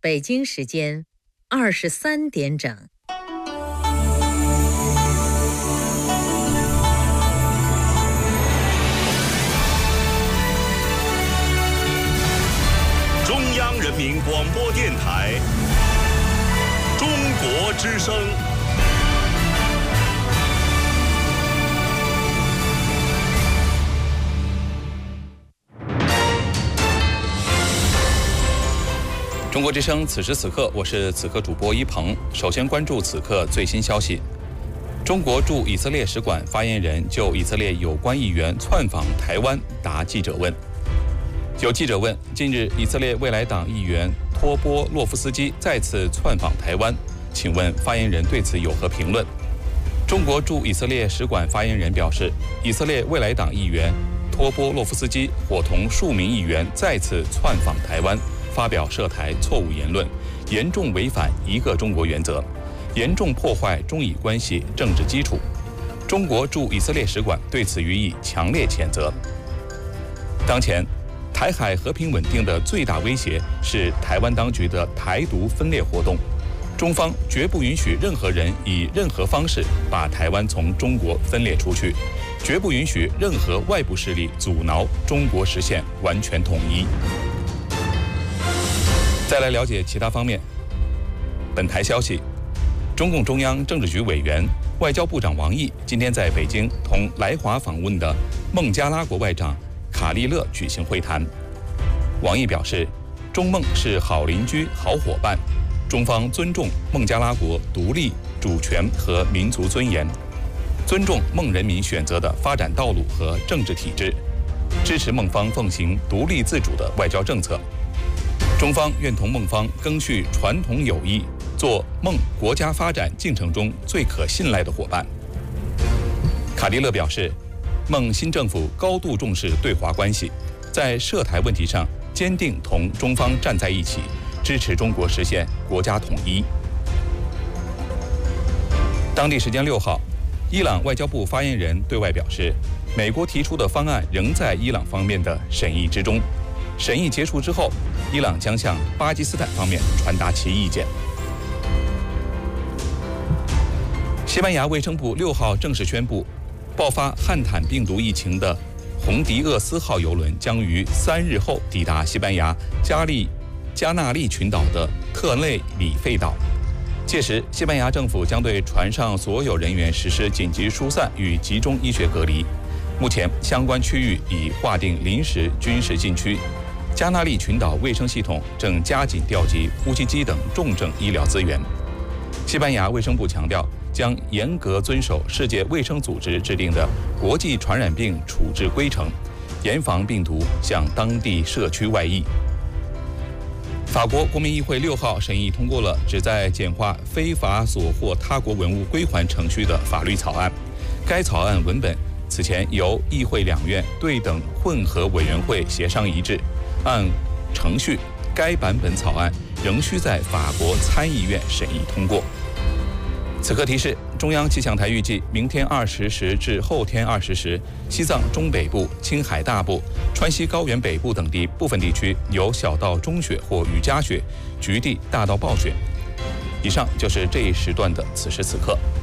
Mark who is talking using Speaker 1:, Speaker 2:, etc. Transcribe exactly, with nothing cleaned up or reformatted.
Speaker 1: 北京时间二十三点整。
Speaker 2: 中央人民广播电台中国之声。
Speaker 3: 中国之声，此时此刻，我是此刻主播一鹏。首先关注此刻最新消息：中国驻以色列使馆发言人就以色列有关议员窜访台湾答记者问。有记者问，近日以色列未来党议员托波洛夫斯基再次窜访台湾，请问发言人对此有何评论？中国驻以色列使馆发言人表示，以色列未来党议员托波洛夫斯基伙同数名议员再次窜访台湾，发表涉台错误言论，严重违反一个中国原则，严重破坏中以关系政治基础。中国驻以色列使馆对此予以强烈谴责。当前，台海和平稳定的最大威胁是台湾当局的台独分裂活动，中方绝不允许任何人以任何方式把台湾从中国分裂出去，绝不允许任何外部势力阻挠中国实现完全统一。再来了解其他方面。本台消息，中共中央政治局委员、外交部长王毅今天在北京同来华访问的孟加拉国外长卡利勒举行会谈。王毅表示，中孟是好邻居、好伙伴，中方尊重孟加拉国独立、主权和民族尊严，尊重孟人民选择的发展道路和政治体制，支持孟方奉行独立自主的外交政策。中方愿同孟方赓续传统友谊，做孟国家发展进程中最可信赖的伙伴。卡利勒表示，孟新政府高度重视对华关系，在涉台问题上坚定同中方站在一起，支持中国实现国家统一。当地时间六号，伊朗外交部发言人对外表示，美国提出的方案仍在伊朗方面的审议之中，审议结束之后，伊朗将向巴基斯坦方面传达其意见。西班牙卫生部六号正式宣布，爆发汉坦病毒疫情的洪迪厄斯号邮轮将于三日后抵达西班牙加利加纳利群岛的特内里费岛。届时，西班牙政府将对船上所有人员实施紧急疏散与集中医学隔离。目前，相关区域已划定临时军事禁区。加纳利群岛卫生系统正加紧调集呼吸机等重症医疗资源。西班牙卫生部强调，将严格遵守世界卫生组织制定的国际传染病处置规程，严防病毒向当地社区外溢。法国国民议会六号审议通过了旨在简化非法所获他国文物归还程序的法律草案。该草案文本此前由议会两院对等混合委员会协商一致，按程序，该版本草案仍需在法国参议院审议通过。此刻提示，中央气象台预计明天二十时至后天二十时，西藏中北部、青海大部、川西高原北部等地部分地区有小到中雪或雨夹雪，局地大到暴雪。以上就是这一时段的此时此刻。